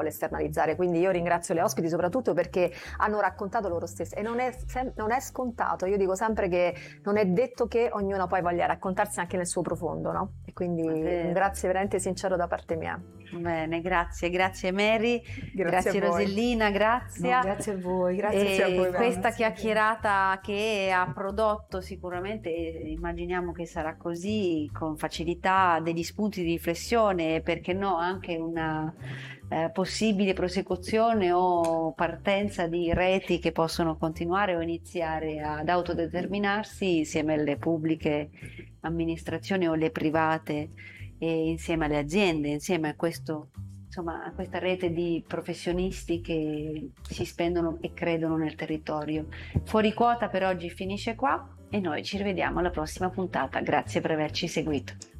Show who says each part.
Speaker 1: vuole esternalizzare. Quindi io ringrazio le ospiti soprattutto perché hanno raccontato loro stesse, e non è scontato. Io dico sempre che non è detto che ognuno poi voglia raccontarsi anche nel suo profondo, no? E quindi un grazie veramente sincero da parte mia.
Speaker 2: Bene, grazie Mary, grazie Rosellina, grazie.
Speaker 1: No, grazie a voi, grazie a voi.
Speaker 2: Questa chiacchierata che ha prodotto sicuramente, immaginiamo che sarà così, con facilità, degli spunti di riflessione, perché no, anche una possibile prosecuzione o partenza di reti che possono continuare o iniziare ad autodeterminarsi insieme alle pubbliche amministrazioni o le private, e insieme alle aziende, insieme a questo, insomma, a questa rete di professionisti che si spendono e credono nel territorio. Fuori quota per oggi finisce qua e noi ci rivediamo alla prossima puntata. Grazie per averci seguito.